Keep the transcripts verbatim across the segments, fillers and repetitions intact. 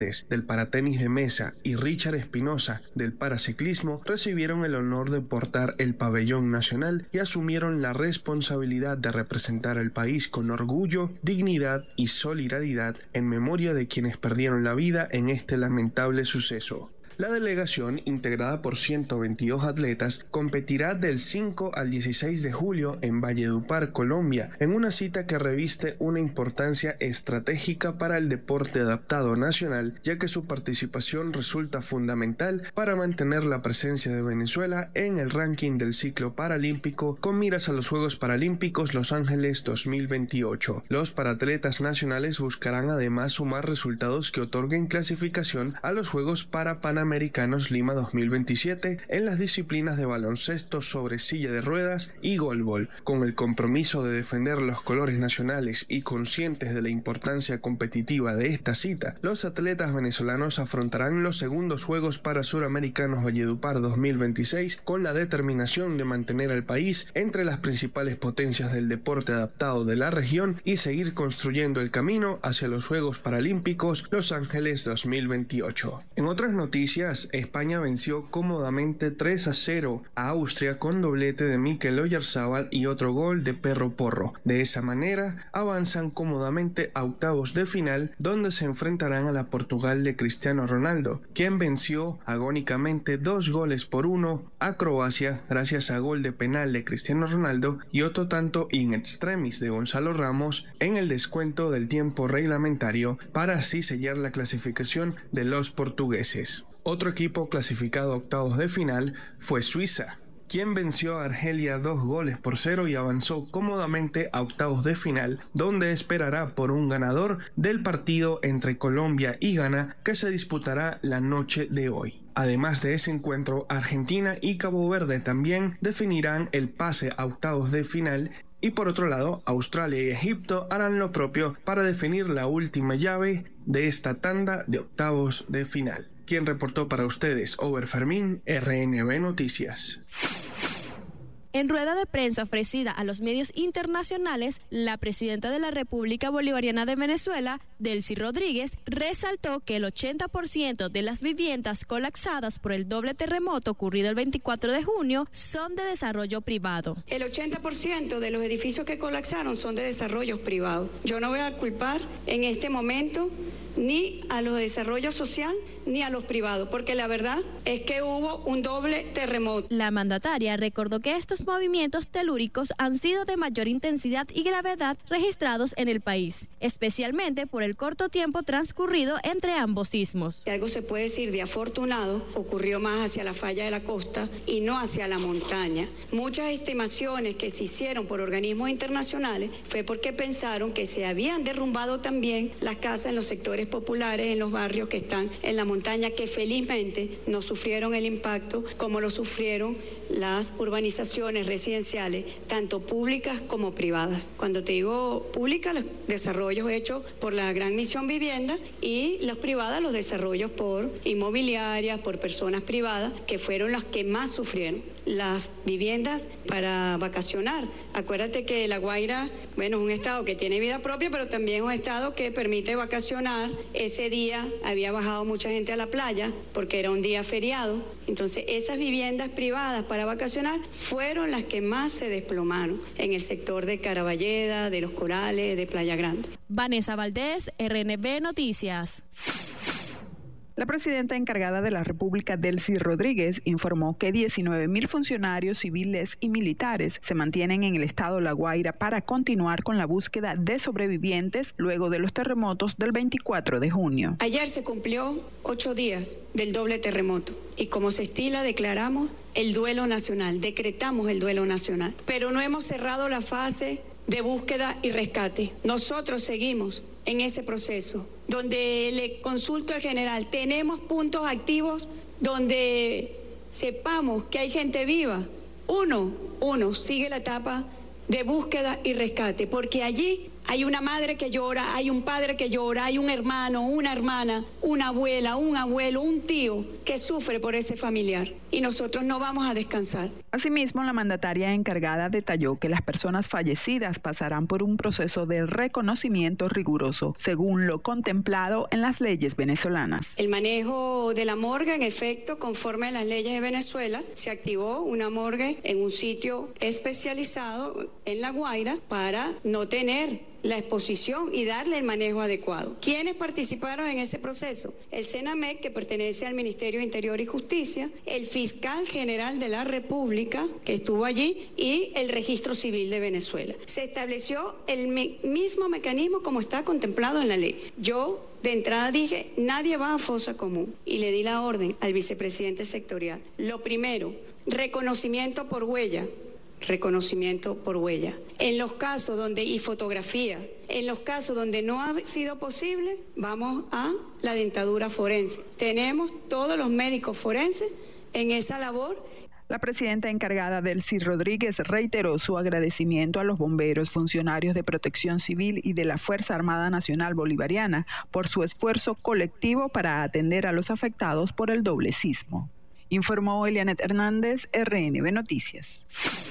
del paratenis de mesa y Richard Espinosa del paraciclismo recibieron el honor de portar el pabellón nacional y asumieron la responsabilidad de representar al país con orgullo, dignidad y solidaridad en memoria de quienes perdieron la vida en este lamentable suceso. La delegación, integrada por ciento veintidós atletas, competirá del cinco al dieciséis de julio en Valledupar, Colombia, en una cita que reviste una importancia estratégica para el deporte adaptado nacional, ya que su participación resulta fundamental para mantener la presencia de Venezuela en el ranking del ciclo paralímpico con miras a los Juegos Paralímpicos Los Ángeles dos mil veintiocho. Los paratletas nacionales buscarán además sumar resultados que otorguen clasificación a los Juegos para Panamericanos Americanos Lima dos mil veintisiete en las disciplinas de baloncesto sobre silla de ruedas y golbol. Con el compromiso de defender los colores nacionales y conscientes de la importancia competitiva de esta cita, los atletas venezolanos afrontarán los segundos Juegos para Suramericanos Valledupar dos mil veintiséis con la determinación de mantener al país entre las principales potencias del deporte adaptado de la región y seguir construyendo el camino hacia los Juegos Paralímpicos Los Ángeles dos mil veintiocho. En otras noticias, España venció cómodamente tres a cero a Austria con doblete de Mikel Oyarzabal y otro gol de Perro Porro. De esa manera, avanzan cómodamente a octavos de final, donde se enfrentarán a la Portugal de Cristiano Ronaldo, quien venció agónicamente dos goles por uno a Croacia gracias a gol de penal de Cristiano Ronaldo y otro tanto in extremis de Gonzalo Ramos en el descuento del tiempo reglamentario para así sellar la clasificación de los portugueses. Otro equipo clasificado a octavos de final fue Suiza, quien venció a Argelia dos goles por cero y avanzó cómodamente a octavos de final, donde esperará por un ganador del partido entre Colombia y Ghana que se disputará la noche de hoy. Además de ese encuentro, Argentina y Cabo Verde también definirán el pase a octavos de final. Y por otro lado, Australia y Egipto harán lo propio para definir la última llave de esta tanda de octavos de final. Quien reportó para ustedes, Over Fermín, R N B Noticias. En rueda de prensa ofrecida a los medios internacionales, la presidenta de la República Bolivariana de Venezuela, Delcy Rodríguez, resaltó que el ochenta por ciento de las viviendas colapsadas por el doble terremoto ocurrido el veinticuatro de junio son de desarrollo privado. El ochenta por ciento de los edificios que colapsaron son de desarrollos privados. Yo no voy a culpar en este momento ni a los de desarrollo social ni a los privados, porque la verdad es que hubo un doble terremoto. La mandataria recordó que estos movimientos telúricos han sido de mayor intensidad y gravedad registrados en el país, especialmente por el corto tiempo transcurrido entre ambos sismos. Si algo se puede decir de afortunado, ocurrió más hacia la falla de la costa y no hacia la montaña. Muchas estimaciones que se hicieron por organismos internacionales fue porque pensaron que se habían derrumbado también las casas en los sectores populares, en los barrios que están en la montaña, que felizmente no sufrieron el impacto como lo sufrieron las urbanizaciones residenciales, tanto públicas como privadas. Cuando te digo públicas, los desarrollos hechos por la Gran Misión Vivienda, y los privadas, los desarrollos por inmobiliarias, por personas privadas, que fueron las que más sufrieron. Las viviendas para vacacionar. Acuérdate que La Guaira, bueno, es un estado que tiene vida propia, pero también es un estado que permite vacacionar. Ese día había bajado mucha gente a la playa porque era un día feriado. Entonces, esas viviendas privadas para vacacionar fueron las que más se desplomaron en el sector de Caraballeda, de Los Corales, de Playa Grande. Vanessa Valdés, R N B Noticias. La presidenta encargada de la República, Delcy Rodríguez, informó que diecinueve mil funcionarios civiles y militares se mantienen en el estado La Guaira para continuar con la búsqueda de sobrevivientes luego de los terremotos del veinticuatro de junio. Ayer se cumplió ocho días del doble terremoto y, como se estila, declaramos el duelo nacional, decretamos el duelo nacional, pero no hemos cerrado la fase de búsqueda y rescate. Nosotros seguimos en ese proceso, donde le consulto al general, tenemos puntos activos donde sepamos que hay gente viva. Uno, uno, sigue la etapa de búsqueda y rescate, porque allí Hay una madre que llora, hay un padre que llora, hay un hermano, una hermana, una abuela, un abuelo, un tío que sufre por ese familiar. Y nosotros no vamos a descansar. Asimismo, la mandataria encargada detalló que las personas fallecidas pasarán por un proceso de reconocimiento riguroso, según lo contemplado en las leyes venezolanas. El manejo de la morgue, en efecto, conforme a las leyes de Venezuela, se activó una morgue en un sitio especializado en La Guaira para no tener la exposición y darle el manejo adecuado. ¿Quiénes participaron en ese proceso? El CENAMEC, que pertenece al Ministerio de Interior y Justicia, el Fiscal General de la República, que estuvo allí, y el Registro Civil de Venezuela. Se estableció el me- mismo mecanismo como está contemplado en la ley. Yo de entrada dije, nadie va a fosa común, y le di la orden al vicepresidente sectorial. Lo primero, reconocimiento por huella. Reconocimiento por huella. En los casos donde, y fotografía, en los casos donde no ha sido posible, vamos a la dentadura forense. Tenemos todos los médicos forenses en esa labor. La presidenta encargada Delcy Rodríguez reiteró su agradecimiento a los bomberos, funcionarios de Protección Civil y de la Fuerza Armada Nacional Bolivariana por su esfuerzo colectivo para atender a los afectados por el doble sismo. Informó Elianet Hernández, R N B Noticias.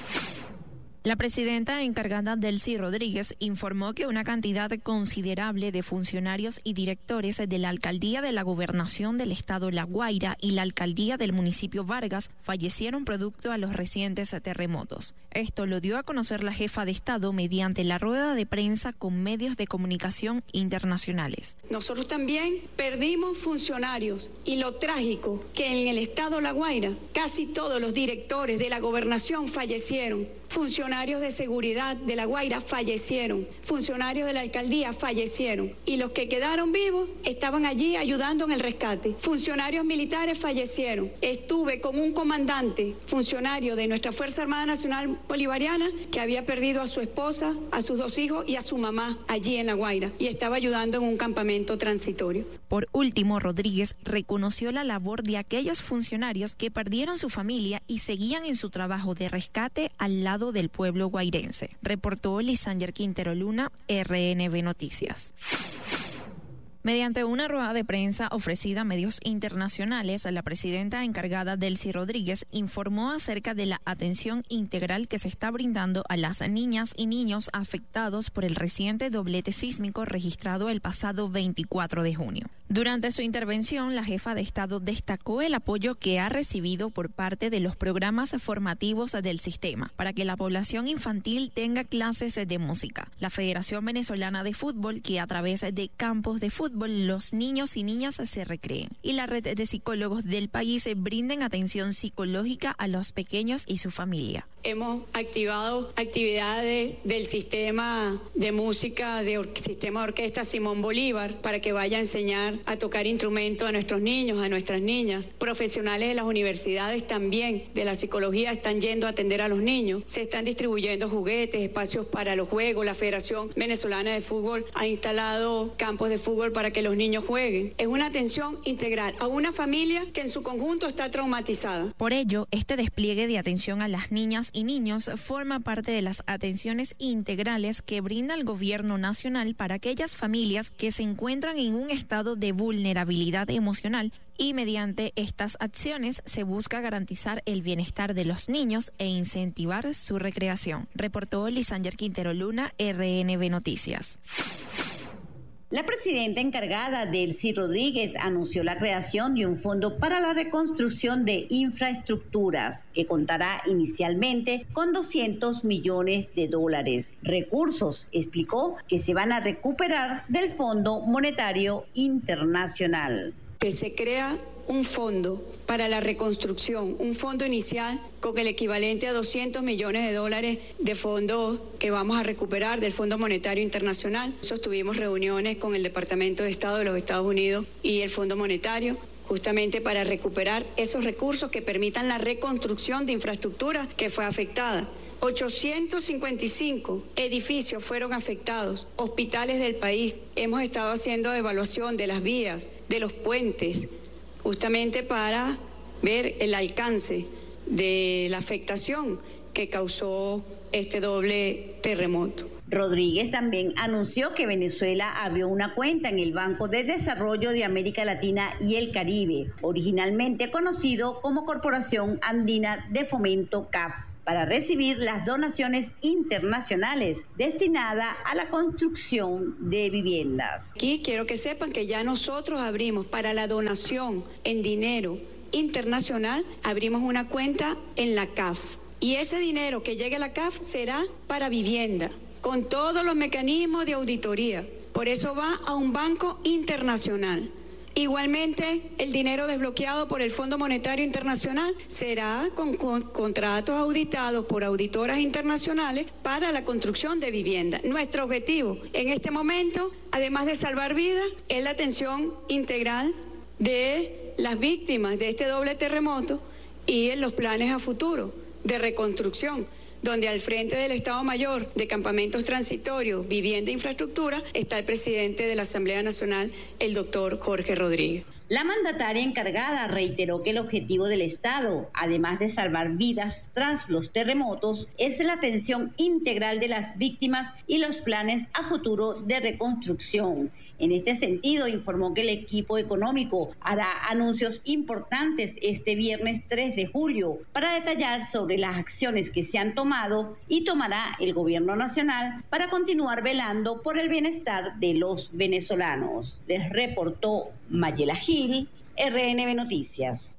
La presidenta encargada Delcy Rodríguez informó que una cantidad considerable de funcionarios y directores de la Alcaldía de la Gobernación del Estado La Guaira y la Alcaldía del municipio Vargas fallecieron producto a los recientes terremotos. Esto lo dio a conocer la jefa de Estado mediante la rueda de prensa con medios de comunicación internacionales. Nosotros también perdimos funcionarios y lo trágico que en el Estado La Guaira casi todos los directores de la gobernación fallecieron. Funcionarios de seguridad de La Guaira fallecieron, funcionarios de la alcaldía fallecieron y los que quedaron vivos estaban allí ayudando en el rescate. Funcionarios militares fallecieron. Estuve con un comandante, funcionario de nuestra Fuerza Armada Nacional Bolivariana, que había perdido a su esposa, a sus dos hijos y a su mamá allí en La Guaira y estaba ayudando en un campamento transitorio. Por último, Rodríguez reconoció la labor de aquellos funcionarios que perdieron su familia y seguían en su trabajo de rescate al lado del pueblo guairense. Reportó Lisander Quintero Luna, R N B Noticias. Mediante una rueda de prensa ofrecida a medios internacionales, la presidenta encargada Delcy Rodríguez informó acerca de la atención integral que se está brindando a las niñas y niños afectados por el reciente doblete sísmico registrado el pasado veinticuatro de junio. Durante su intervención, la jefa de Estado destacó el apoyo que ha recibido por parte de los programas formativos del sistema para que la población infantil tenga clases de música. La Federación Venezolana de Fútbol, que a través de campos de fútbol los niños y niñas se recreen, y la red de psicólogos del país brinden atención psicológica a los pequeños y su familia. Hemos activado actividades del sistema de música, del sistema de orquesta Simón Bolívar, para que vaya a enseñar a tocar instrumentos a nuestros niños, a nuestras niñas. Profesionales de las universidades también, de la psicología, están yendo a atender a los niños. Se están distribuyendo juguetes, espacios para los juegos. La Federación Venezolana de Fútbol ha instalado campos de fútbol para que los niños jueguen. Es una atención integral a una familia que en su conjunto está traumatizada. Por ello, este despliegue de atención a las niñas y niños forma parte de las atenciones integrales que brinda el gobierno nacional para aquellas familias que se encuentran en un estado de vulnerabilidad emocional, y mediante estas acciones se busca garantizar el bienestar de los niños e incentivar su recreación. Reportó Lisander Quintero Luna, R N B Noticias. La presidenta encargada, Delcy Rodríguez, anunció la creación de un fondo para la reconstrucción de infraestructuras que contará inicialmente con doscientos millones de dólares. Recursos, explicó, que se van a recuperar del Fondo Monetario Internacional. Que se crea un fondo para la reconstrucción, un fondo inicial con el equivalente a doscientos millones de dólares de fondos que vamos a recuperar del Fondo Monetario Internacional. Sostuvimos reuniones con el Departamento de Estado de los Estados Unidos y el Fondo Monetario, justamente para recuperar esos recursos que permitan la reconstrucción de infraestructura que fue afectada. ochocientos cincuenta y cinco edificios fueron afectados, hospitales del país. Hemos estado haciendo evaluación de las vías, de los puentes, justamente para ver el alcance de la afectación que causó este doble terremoto. Rodríguez también anunció que Venezuela abrió una cuenta en el Banco de Desarrollo de América Latina y el Caribe, originalmente conocido como Corporación Andina de Fomento C A F, para recibir las donaciones internacionales destinadas a la construcción de viviendas. Aquí quiero que sepan que ya nosotros abrimos para la donación en dinero internacional, abrimos una cuenta en la C A F. Y ese dinero que llegue a la C A F será para vivienda, con todos los mecanismos de auditoría. Por eso va a un banco internacional. Igualmente, el dinero desbloqueado por el Fondo Monetario Internacional será con, con contratos auditados por auditoras internacionales para la construcción de vivienda. Nuestro objetivo en este momento, además de salvar vidas, es la atención integral de las víctimas de este doble terremoto y en los planes a futuro de reconstrucción, donde al frente del Estado Mayor de Campamentos Transitorios, Vivienda e Infraestructura está el presidente de la Asamblea Nacional, el doctor Jorge Rodríguez. La mandataria encargada reiteró que el objetivo del Estado, además de salvar vidas tras los terremotos, es la atención integral de las víctimas y los planes a futuro de reconstrucción. En este sentido, informó que el equipo económico hará anuncios importantes este viernes tres de julio para detallar sobre las acciones que se han tomado y tomará el gobierno nacional para continuar velando por el bienestar de los venezolanos. Les reportó Mayela Gil, R N B Noticias.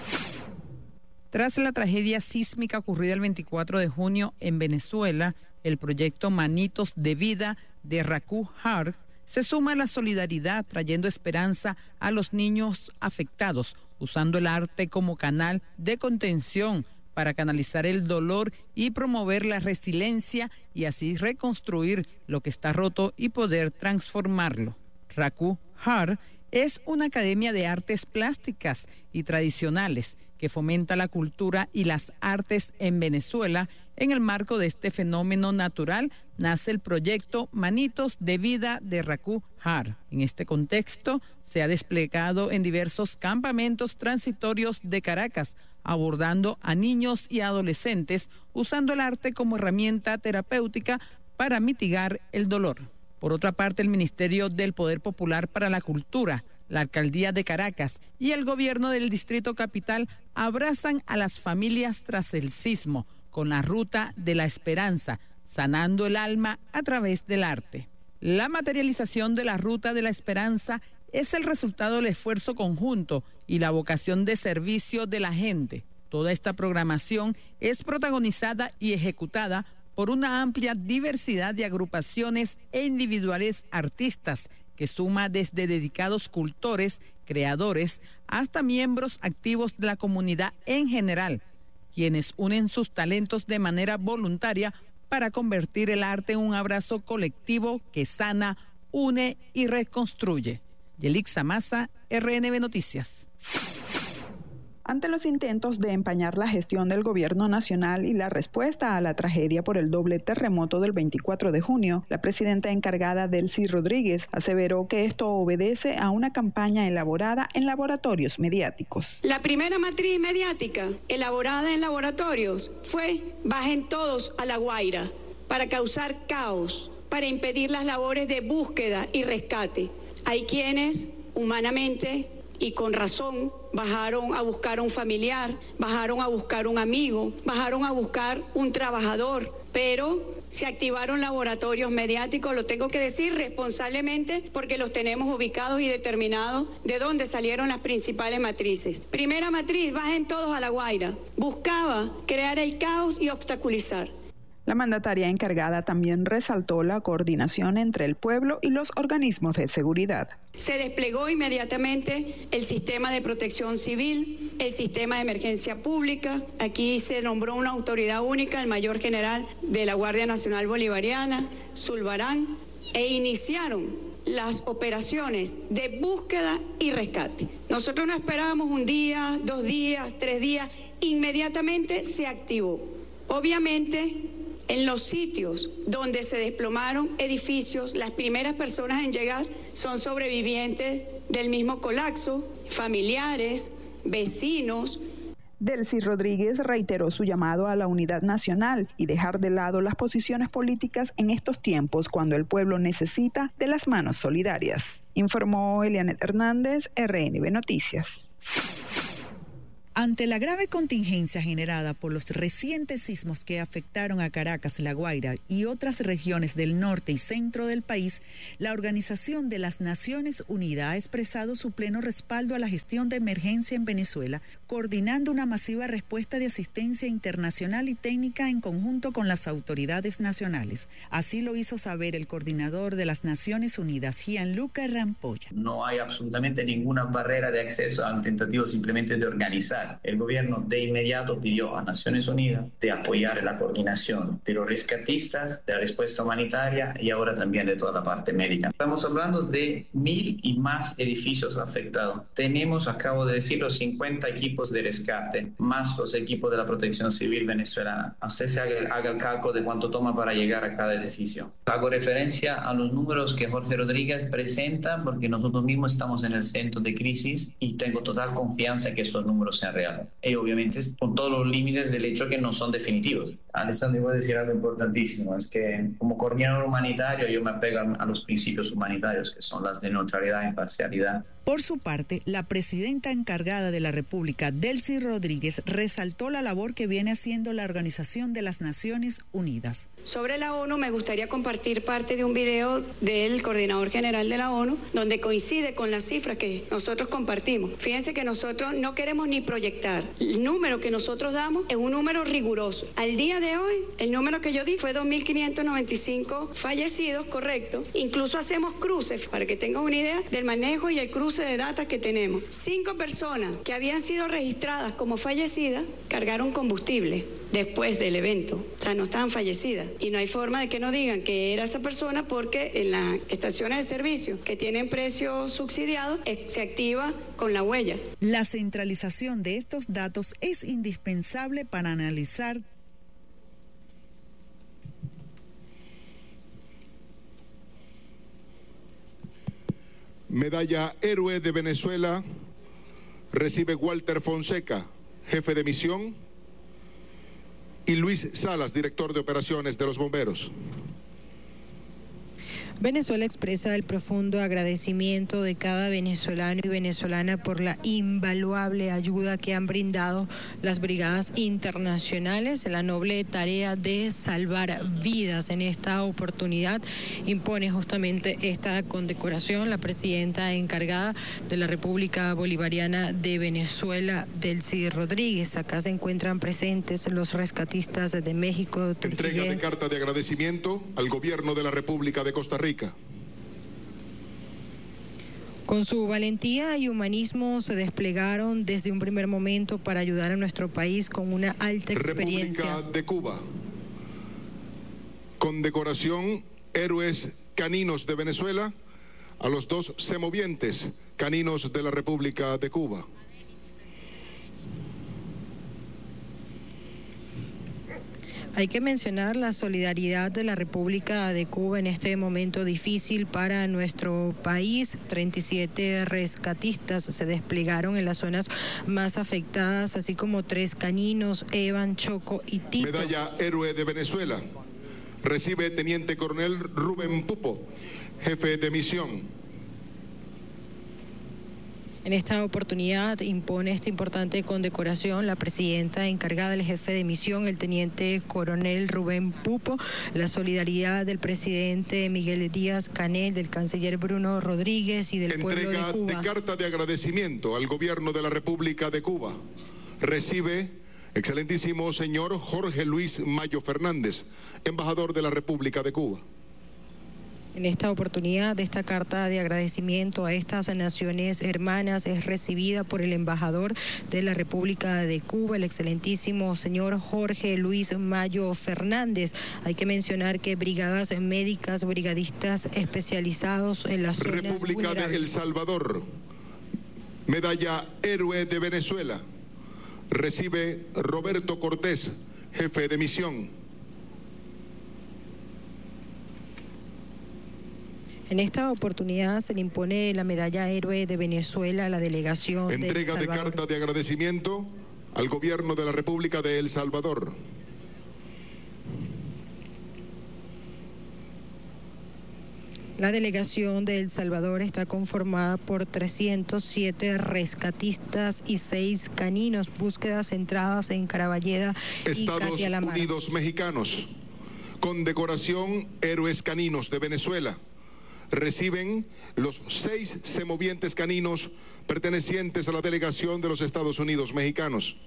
Tras la tragedia sísmica ocurrida el veinticuatro de junio en Venezuela, el proyecto Manitos de Vida de Raku Har se suma a la solidaridad, trayendo esperanza a los niños afectados, usando el arte como canal de contención para canalizar el dolor y promover la resiliencia y así reconstruir lo que está roto y poder transformarlo. Raku Har es una academia de artes plásticas y tradicionales que fomenta la cultura y las artes en Venezuela. En el marco de este fenómeno natural nace el proyecto Manitos de Vida de Raku Har. En este contexto se ha desplegado en diversos campamentos transitorios de Caracas, abordando a niños y adolescentes usando el arte como herramienta terapéutica para mitigar el dolor. Por otra parte, el Ministerio del Poder Popular para la Cultura, la Alcaldía de Caracas y el Gobierno del Distrito Capital abrazan a las familias tras el sismo con la Ruta de la Esperanza, sanando el alma a través del arte. La materialización de la Ruta de la Esperanza es el resultado del esfuerzo conjunto y la vocación de servicio de la gente. Toda esta programación es protagonizada y ejecutada por una amplia diversidad de agrupaciones e individuales artistas que suma desde dedicados cultores, creadores, hasta miembros activos de la comunidad en general, quienes unen sus talentos de manera voluntaria para convertir el arte en un abrazo colectivo que sana, une y reconstruye. Yelixa Maza, R N B Noticias. Ante los intentos de empañar la gestión del gobierno nacional y la respuesta a la tragedia por el doble terremoto del veinticuatro de junio, la presidenta encargada Delcy Rodríguez aseveró que esto obedece a una campaña elaborada en laboratorios mediáticos. La primera matriz mediática elaborada en laboratorios fue bajen todos a La Guaira para causar caos, para impedir las labores de búsqueda y rescate. Hay quienes humanamente y con razón bajaron a buscar a un familiar, bajaron a buscar un amigo, bajaron a buscar un trabajador, pero se activaron laboratorios mediáticos, lo tengo que decir responsablemente porque los tenemos ubicados y determinados de dónde salieron las principales matrices. Primera matriz, bajen todos a La Guaira, buscaba crear el caos y obstaculizar. La mandataria encargada también resaltó la coordinación entre el pueblo y los organismos de seguridad. Se desplegó inmediatamente el sistema de protección civil, el sistema de emergencia pública. Aquí se nombró una autoridad única, el mayor general de la Guardia Nacional Bolivariana, Zulbarán, e iniciaron las operaciones de búsqueda y rescate. Nosotros no esperábamos un día, dos días, tres días, inmediatamente se activó. Obviamente, en los sitios donde se desplomaron edificios, las primeras personas en llegar son sobrevivientes del mismo colapso, familiares, vecinos. Delcy Rodríguez reiteró su llamado a la unidad nacional y dejar de lado las posiciones políticas en estos tiempos cuando el pueblo necesita de las manos solidarias. Informó Elianet Hernández, R N B Noticias. Ante la grave contingencia generada por los recientes sismos que afectaron a Caracas, La Guaira y otras regiones del norte y centro del país, la Organización de las Naciones Unidas ha expresado su pleno respaldo a la gestión de emergencia en Venezuela, coordinando una masiva respuesta de asistencia internacional y técnica en conjunto con las autoridades nacionales. Así lo hizo saber el coordinador de las Naciones Unidas, Gianluca Rampolla. No hay absolutamente ninguna barrera de acceso a un tentativo simplemente de organizar. El gobierno de inmediato pidió a Naciones Unidas de apoyar la coordinación de los rescatistas, de la respuesta humanitaria y ahora también de toda la parte médica. Estamos hablando de mil y más edificios afectados. Tenemos, acabo de decirlo, cincuenta equipos de rescate, más los equipos de la Protección Civil venezolana. Usted se haga, haga el cálculo de cuánto toma para llegar a cada edificio. Hago referencia a los números que Jorge Rodríguez presenta porque nosotros mismos estamos en el centro de crisis y tengo total confianza en que estos números sean real. Y obviamente con todos los límites del hecho que no son definitivos. Alessandro, voy a decir algo importantísimo, es que como coordinador humanitario yo me apego a los principios humanitarios que son las de neutralidad e imparcialidad. Por su parte, la presidenta encargada de la República, Delcy Rodríguez, resaltó la labor que viene haciendo la Organización de las Naciones Unidas. Sobre la ONU me gustaría compartir parte de un video del coordinador general de la ONU, donde coincide con las cifras que nosotros compartimos. Fíjense que nosotros no queremos ni proyectar. El número que nosotros damos es un número riguroso. Al día de hoy, el número que yo di fue dos mil quinientos noventa y cinco fallecidos, correcto. Incluso hacemos cruces, para que tengan una idea del manejo y el cruce de datos que tenemos. Cinco personas que habían sido registradas como fallecidas cargaron combustible después del evento. O sea, no estaban fallecidas. Y no hay forma de que no digan que era esa persona porque en las estaciones de servicio que tienen precio subsidiado se activa con la huella. La centralización de estos datos es indispensable para analizar Medalla Héroe de Venezuela recibe Walter Fonseca, jefe de misión, y Luis Salas, director de operaciones de los bomberos. Venezuela expresa el profundo agradecimiento de cada venezolano y venezolana por la invaluable ayuda que han brindado las brigadas internacionales en la noble tarea de salvar vidas. En esta oportunidad impone justamente esta condecoración la presidenta encargada de la República Bolivariana de Venezuela, Delcy Rodríguez. Acá se encuentran presentes los rescatistas de México, Turquía. Entrega de carta de agradecimiento al gobierno de la República de Costa Rica. Con su valentía y humanismo se desplegaron desde un primer momento para ayudar a nuestro país con una alta experiencia. República de Cuba. Condecoración Héroes Caninos de Venezuela a los dos semovientes caninos de la República de Cuba. Hay que mencionar la solidaridad de la República de Cuba en este momento difícil para nuestro país. treinta y siete rescatistas se desplegaron en las zonas más afectadas, así como tres caninos, Evan, Choco y Tito. Medalla Héroe de Venezuela recibe Teniente Coronel Rubén Pupo, jefe de misión. En esta oportunidad impone esta importante condecoración la presidenta encargada del jefe de misión, el teniente coronel Rubén Pupo, la solidaridad del presidente Miguel Díaz Canel, del canciller Bruno Rodríguez y del Entrega pueblo de Cuba. Entrega de carta de agradecimiento al gobierno de la República de Cuba. Recibe excelentísimo señor Jorge Luis Mayo Fernández, embajador de la República de Cuba. En esta oportunidad, esta carta de agradecimiento a estas naciones hermanas es recibida por el embajador de la República de Cuba, el excelentísimo señor Jorge Luis Mayo Fernández. Hay que mencionar que brigadas médicas, brigadistas especializados en las zonas República de El Salvador, Medalla Héroe de Venezuela, recibe Roberto Cortés, jefe de misión. En esta oportunidad se le impone la medalla Héroe de Venezuela a la delegación Entrega de El de Salvador. carta de agradecimiento al gobierno de la República de El Salvador. La delegación de El Salvador está conformada por trescientos siete rescatistas y seis caninos. Búsquedas centradas en Caraballeda y Estados Catialamar. Unidos Mexicanos. Condecoración Héroes Caninos de Venezuela. Reciben los seis semovientes caninos pertenecientes a la delegación de los Estados Unidos Mexicanos.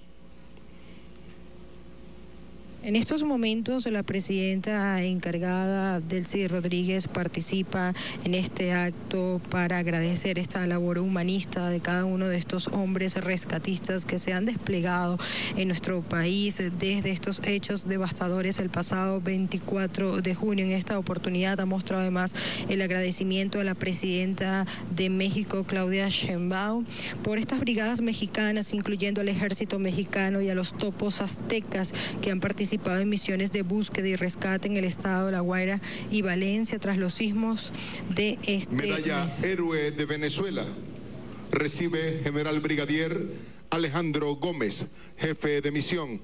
En estos momentos la presidenta encargada, Delcy Rodríguez, participa en este acto para agradecer esta labor humanista de cada uno de estos hombres rescatistas que se han desplegado en nuestro país desde estos hechos devastadores el pasado veinticuatro de junio. En esta oportunidad ha mostrado además el agradecimiento a la presidenta de México, Claudia Sheinbaum, por estas brigadas mexicanas, incluyendo al ejército mexicano y a los topos aztecas que han participado en misiones de búsqueda y rescate en el estado de La Guaira y Valencia tras los sismos de este Medalla mes. Héroe de Venezuela recibe General Brigadier Alejandro Gómez, jefe de misión.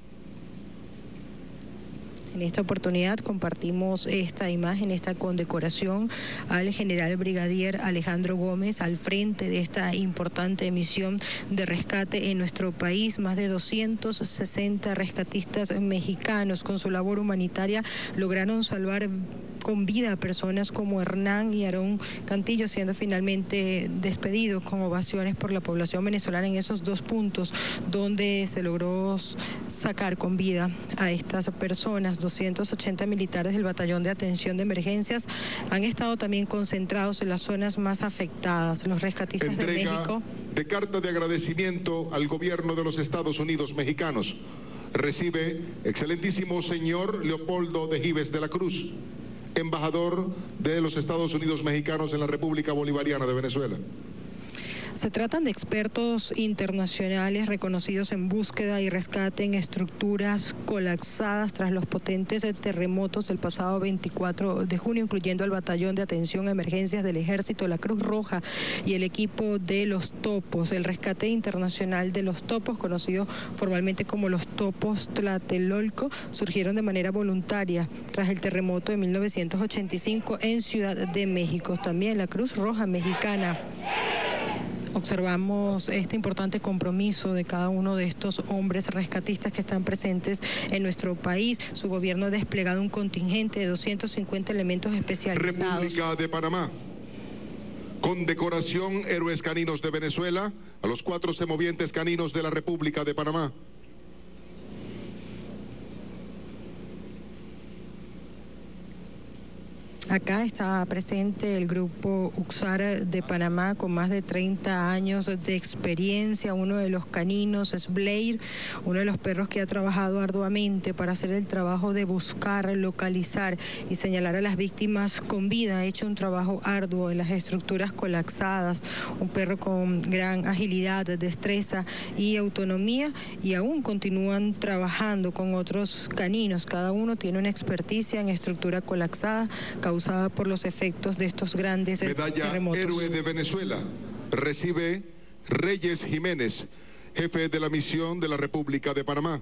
En esta oportunidad compartimos esta imagen, esta condecoración al general brigadier Alejandro Gómez al frente de esta importante misión de rescate en nuestro país. Más de doscientos sesenta rescatistas mexicanos con su labor humanitaria lograron salvar con vida a personas como Hernán y Aarón Cantillo, siendo finalmente despedidos con ovaciones por la población venezolana en esos dos puntos donde se logró sacar con vida a estas personas. doscientos ochenta militares del Batallón de Atención de Emergencias han estado también concentrados en las zonas más afectadas. Los rescatistas Entrega de México. de carta de agradecimiento al gobierno de los Estados Unidos Mexicanos. Recibe excelentísimo señor Leopoldo de Gives de la Cruz, embajador de los Estados Unidos Mexicanos en la República Bolivariana de Venezuela. Se tratan de expertos internacionales reconocidos en búsqueda y rescate en estructuras colapsadas tras los potentes terremotos del pasado veinticuatro de junio, incluyendo el Batallón de Atención a Emergencias del Ejército, la Cruz Roja y el equipo de los Topos. El rescate internacional de los Topos, conocido formalmente como los Topos Tlatelolco, surgieron de manera voluntaria tras el terremoto de mil novecientos ochenta y cinco en Ciudad de México. También la Cruz Roja Mexicana. Observamos este importante compromiso de cada uno de estos hombres rescatistas que están presentes en nuestro país. Su gobierno ha desplegado un contingente de doscientos cincuenta elementos especializados. República de Panamá. Condecoración Héroes Caninos de Venezuela a los cuatro semovientes caninos de la República de Panamá. Acá está presente el grupo Uxar de Panamá con más de treinta años de experiencia. Uno de los caninos es Blair, uno de los perros que ha trabajado arduamente para hacer el trabajo de buscar, localizar y señalar a las víctimas con vida. Ha hecho un trabajo arduo en las estructuras colapsadas. Un perro con gran agilidad, destreza y autonomía, y aún continúan trabajando con otros caninos. Cada uno tiene una experticia en estructura colapsada causada por los efectos de estos grandes Medalla terremotos. Héroe de Venezuela recibe Reyes Jiménez, jefe de la misión de la República de Panamá.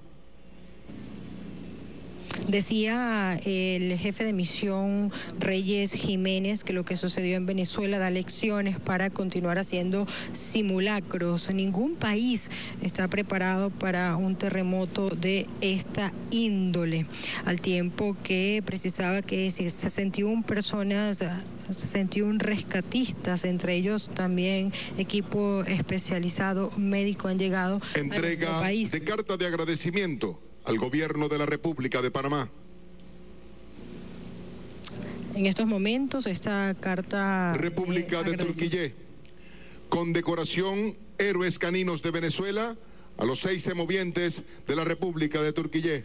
Decía el jefe de misión Reyes Jiménez que lo que sucedió en Venezuela da lecciones para continuar haciendo simulacros. Ningún país está preparado para un terremoto de esta índole, al tiempo que precisaba que sesenta y una personas, sesenta y uno rescatistas, entre ellos también equipo especializado médico, han llegado Entrega a nuestro país. de carta de agradecimiento al gobierno de la República de Panamá. En estos momentos esta carta República de Turquillé. Condecoración Héroes Caninos de Venezuela a los seis semovientes de la República de Turquillé.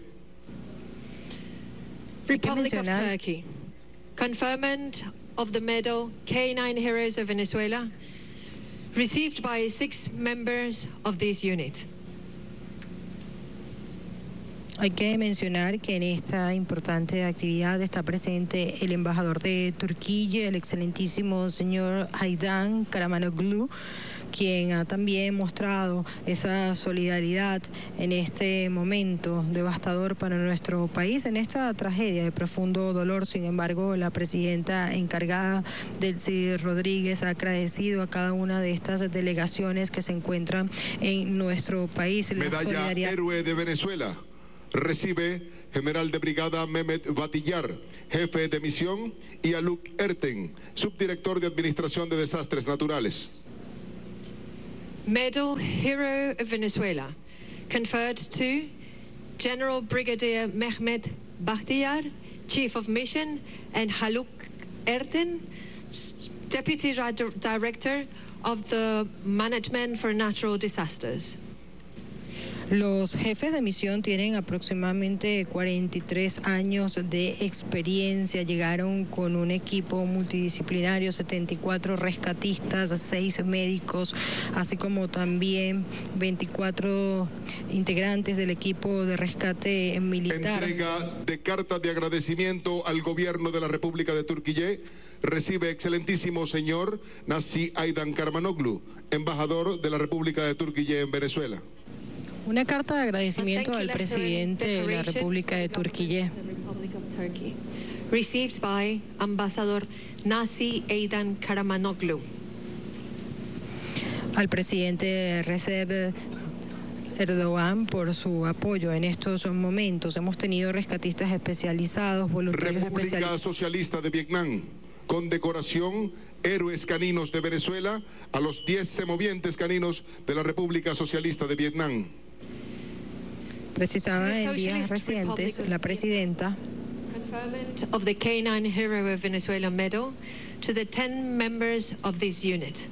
Republic of Turkey. Conferment of the medal Canine Heroes of Venezuela, received by six members of this unit. Hay que mencionar que en esta importante actividad está presente el embajador de Turquía, el excelentísimo señor Aydan Karamanoglu, quien ha también mostrado esa solidaridad en este momento devastador para nuestro país, en esta tragedia de profundo dolor. Sin embargo, la presidenta encargada, Delcy Rodríguez, ha agradecido a cada una de estas delegaciones que se encuentran en nuestro país. Medalla Héroe de Venezuela recibe General de Brigada Mehmet Batillar, jefe de misión, y Aluk Erten, subdirector de Administración de Desastres Naturales. Medal Hero of Venezuela, conferred to General Brigadier Mehmet Bakhtiar, Chief of Mission, and Haluk Erten, Deputy Director of the Management for Natural Disasters. Los jefes de misión tienen aproximadamente cuarenta y tres años de experiencia. Llegaron con un equipo multidisciplinario, setenta y cuatro rescatistas, seis médicos, así como también veinticuatro integrantes del equipo de rescate militar. Entrega de carta de agradecimiento al gobierno de la República de Turquía. Recibe excelentísimo señor Nasi Aydan Karamanoglu, embajador de la República de Turquía en Venezuela. Una carta de agradecimiento al presidente de la República de Turquía. Received by Ambassador Nasi Aydan Karamanoglu. Al presidente Recep Erdogan por su apoyo en estos momentos. Hemos tenido rescatistas especializados, voluntarios República especializados. Socialista de Vietnam, condecoración Héroes Caninos de Venezuela a los diez semovientes caninos de la República Socialista de Vietnam. Precisaba en días recientes la presidenta Conferment of the Canine Hero of Venezuela Medal to the ten members of this unit.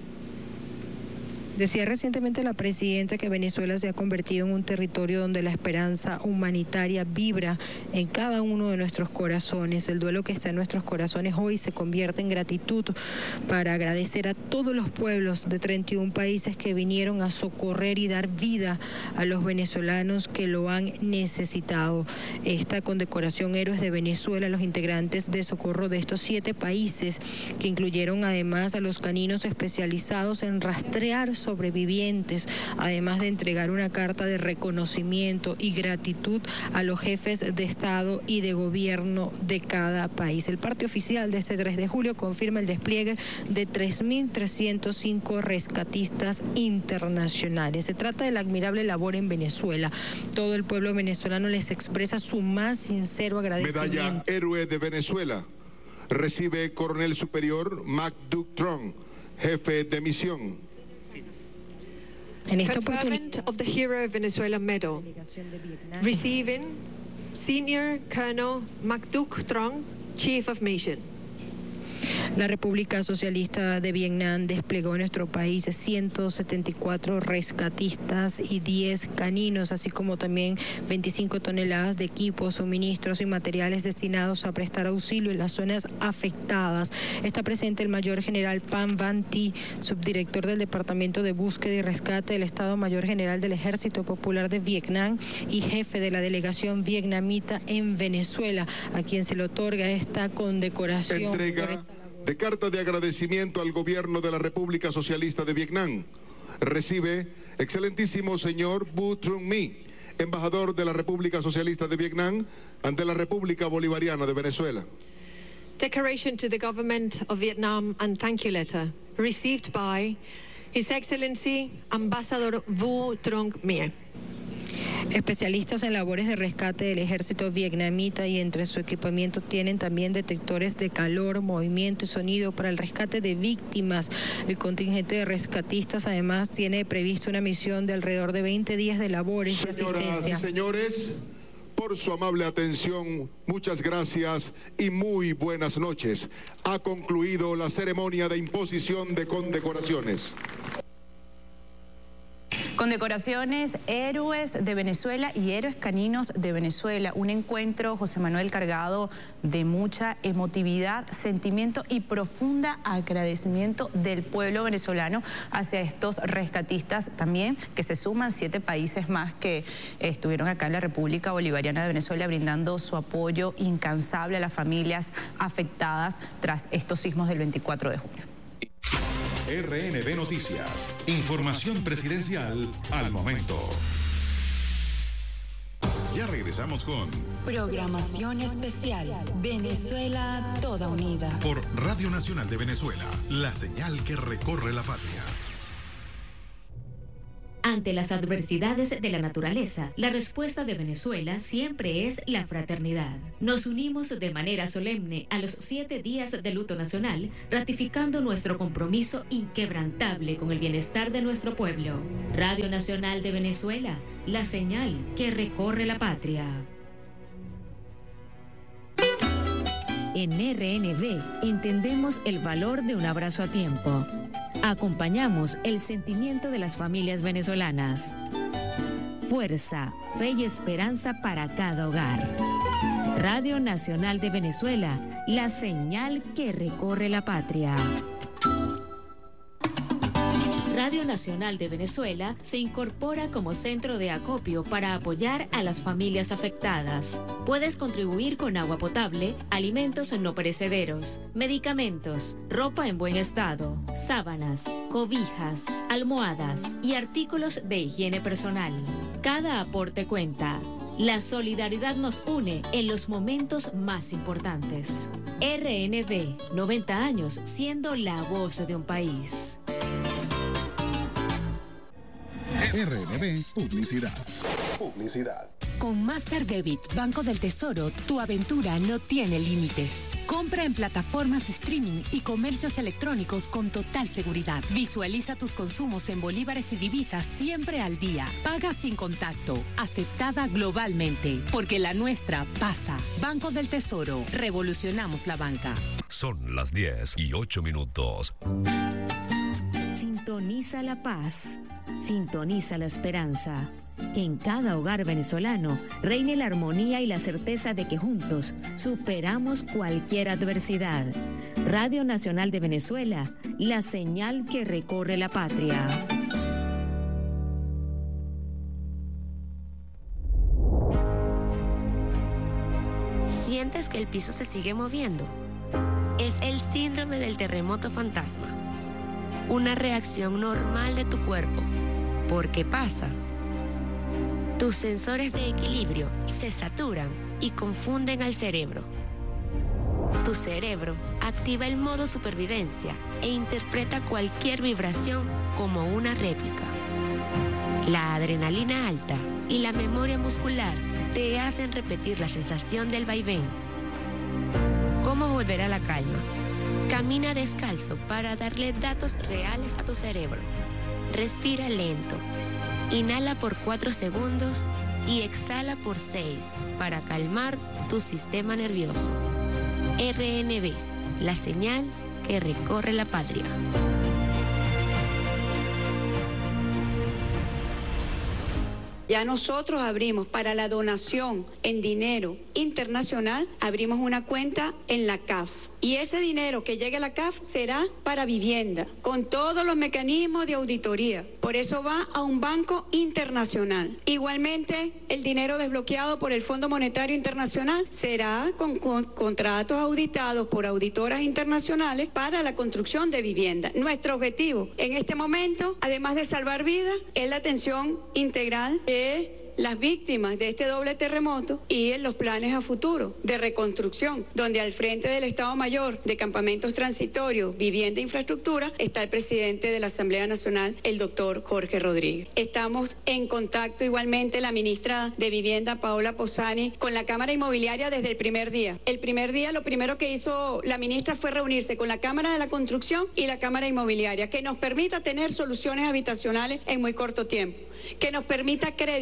Decía recientemente la presidenta que Venezuela se ha convertido en un territorio donde la esperanza humanitaria vibra en cada uno de nuestros corazones. El duelo que está en nuestros corazones hoy se convierte en gratitud para agradecer a todos los pueblos de treinta y un países que vinieron a socorrer y dar vida a los venezolanos que lo han necesitado. Esta condecoración Héroes de Venezuela, los integrantes de socorro de estos siete países, que incluyeron además a los caninos especializados en rastrear sobrevivientes, además de entregar una carta de reconocimiento y gratitud a los jefes de Estado y de gobierno de cada país. El parte oficial de este tres de julio confirma el despliegue de tres mil trescientos cinco rescatistas internacionales. Se trata de la admirable labor en Venezuela. Todo el pueblo venezolano les expresa su más sincero agradecimiento. Medalla Héroe de Venezuela recibe Coronel Superior Mac Duc Trong, jefe de misión. En esta Conferment of the Hero of Venezuela Medal, receiving Senior Colonel Mac Duc Trong, Chief of Mission. La República Socialista de Vietnam desplegó en nuestro país ciento setenta y cuatro rescatistas y diez caninos, así como también veinticinco toneladas de equipos, suministros y materiales destinados a prestar auxilio en las zonas afectadas. Está presente el mayor general Pham Van Thi, subdirector del Departamento de Búsqueda y Rescate del Estado Mayor General del Ejército Popular de Vietnam y jefe de la delegación vietnamita en Venezuela, a quien se le otorga esta condecoración. Entrega de carta de agradecimiento al gobierno de la República Socialista de Vietnam. Recibe excelentísimo señor Bu Trung My, embajador de la República Socialista de Vietnam ante la República Bolivariana de Venezuela. Declaration to the government of Vietnam and thank you letter received by His Excellency Ambassador Vu Trung My. Especialistas en labores de rescate del ejército vietnamita y entre su equipamiento tienen también detectores de calor, movimiento y sonido para el rescate de víctimas. El contingente de rescatistas además tiene previsto una misión de alrededor de veinte días de labores de asistencia. Señoras y señores, por su amable atención, muchas gracias y muy buenas noches. Ha concluido la ceremonia de imposición de condecoraciones. Condecoraciones Héroes de Venezuela y Héroes Caninos de Venezuela. Un encuentro, José Manuel, cargado de mucha emotividad, sentimiento y profunda agradecimiento del pueblo venezolano hacia estos rescatistas también, que se suman siete países más que estuvieron acá en la República Bolivariana de Venezuela brindando su apoyo incansable a las familias afectadas tras estos sismos del veinticuatro de junio. R N B Noticias. Información presidencial al momento. Ya regresamos con Programación Especial Venezuela Toda Unida por Radio Nacional de Venezuela, la señal que recorre la patria. Ante las adversidades de la naturaleza, la respuesta de Venezuela siempre es la fraternidad. Nos unimos de manera solemne a los siete días de luto nacional, ratificando nuestro compromiso inquebrantable con el bienestar de nuestro pueblo. Radio Nacional de Venezuela, la señal que recorre la patria. En R N B entendemos el valor de un abrazo a tiempo. Acompañamos el sentimiento de las familias venezolanas. Fuerza, fe y esperanza para cada hogar. Radio Nacional de Venezuela, la señal que recorre la patria. Radio Nacional de Venezuela se incorpora como centro de acopio para apoyar a las familias afectadas. Puedes contribuir con agua potable, alimentos no perecederos, medicamentos, ropa en buen estado, sábanas, cobijas, almohadas y artículos de higiene personal. Cada aporte cuenta. La solidaridad nos une en los momentos más importantes. R N B, noventa años siendo la voz de un país. R N B Publicidad. Publicidad. Con Master Debit, Banco del Tesoro, tu aventura no tiene límites. Compra en plataformas streaming y comercios electrónicos con total seguridad. Visualiza tus consumos en bolívares y divisas siempre al día. Paga sin contacto. Aceptada globalmente. Porque la nuestra pasa. Banco del Tesoro. Revolucionamos la banca. Son las diez y ocho minutos. Sintoniza la paz. Sintoniza la esperanza. Que en cada hogar venezolano reine la armonía y la certeza de que juntos superamos cualquier adversidad. Radio Nacional de Venezuela, la señal que recorre la patria. ¿Sientes que el piso se sigue moviendo? Es el síndrome del terremoto fantasma. Una reacción normal de tu cuerpo. ¿Por qué pasa? Tus sensores de equilibrio se saturan y confunden al cerebro. Tu cerebro activa el modo supervivencia e interpreta cualquier vibración como una réplica. La adrenalina alta y la memoria muscular te hacen repetir la sensación del vaivén. ¿Cómo volver a la calma? Camina descalzo para darle datos reales a tu cerebro. Respira lento. Inhala por cuatro segundos y exhala por seis para calmar tu sistema nervioso. R N B, la señal que recorre la patria. Ya nosotros abrimos para la donación en dinero internacional, abrimos una cuenta en la C A F. Y ese dinero que llegue a la C A F será para vivienda, con todos los mecanismos de auditoría. Por eso va a un banco internacional. Igualmente, el dinero desbloqueado por el Fondo Monetario Internacional será con, con contratos auditados por auditoras internacionales para la construcción de vivienda. Nuestro objetivo en este momento, además de salvar vidas, es la atención integral de las víctimas de este doble terremoto y en los planes a futuro de reconstrucción, donde al frente del Estado Mayor de Campamentos Transitorios, Vivienda e Infraestructura está el presidente de la Asamblea Nacional, el doctor Jorge Rodríguez. Estamos en contacto igualmente la ministra de Vivienda, Paola Posani, con la Cámara Inmobiliaria desde el primer día. El primer día lo primero que hizo la ministra fue reunirse con la Cámara de la Construcción y la Cámara Inmobiliaria, que nos permita tener soluciones habitacionales en muy corto tiempo, que nos permita créditos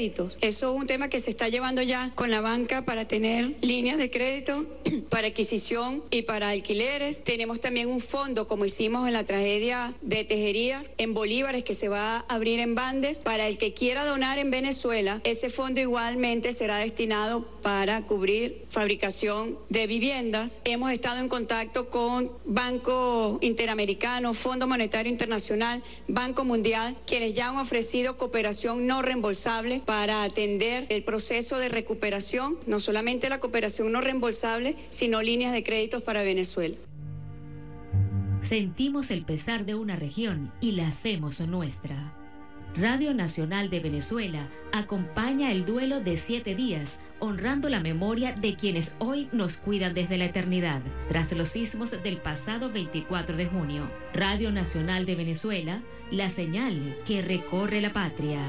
Eso es un tema que se está llevando ya con la banca para tener líneas de crédito para adquisición y para alquileres. Tenemos también un fondo, como hicimos en la tragedia de Tejerías, en bolívares, que se va a abrir en Bandes. Para el que quiera donar en Venezuela, ese fondo igualmente será destinado para cubrir fabricación de viviendas. Hemos estado en contacto con Banco Interamericano, Fondo Monetario Internacional, Banco Mundial, quienes ya han ofrecido cooperación no reembolsable para atender el proceso de recuperación, no solamente la cooperación no reembolsable, sino líneas de créditos para Venezuela. Sentimos el pesar de una región y la hacemos nuestra. Radio Nacional de Venezuela acompaña el duelo de siete días, honrando la memoria de quienes hoy nos cuidan desde la eternidad, tras los sismos del pasado veinticuatro de junio. Radio Nacional de Venezuela, la señal que recorre la patria.